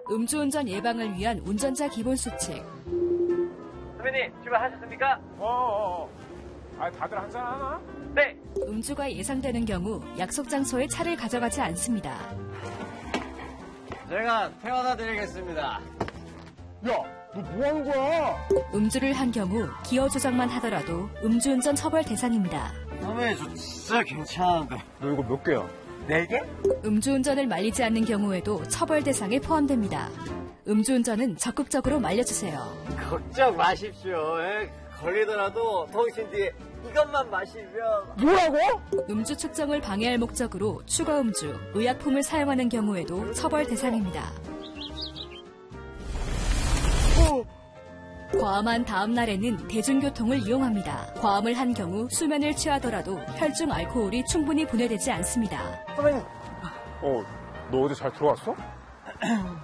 음주운전 예방을 위한 운전자 기본수칙. 선배님, 출발하셨습니까? 다들 한잔하나? 네. 음주가 예상되는 경우 약속 장소에 차를 가져가지 않습니다. 제가 태워다 드리겠습니다. 야, 너 뭐 하는 거야? 음주를 한 경우 기어 조작만 하더라도 음주운전 처벌 대상입니다. 선배님, 저 진짜 괜찮은데. 너 이거 몇 개야? 4개? 음주운전을 말리지 않는 경우에도 처벌 대상에 포함됩니다. 음주운전은 적극적으로 말려주세요. 걱정 마십시오. 걸리더라도 통신 뒤에 이것만 마시면. 뭐라고? 음주 측정을 방해할 목적으로 추가 음주, 의약품을 사용하는 경우에도 처벌 대상입니다. 과음한 다음 날에는 대중교통을 이용합니다. 과음을 한 경우 수면을 취하더라도 혈중 알코올이 충분히 분해되지 않습니다. 선배님. 너 어제 잘 들어왔어?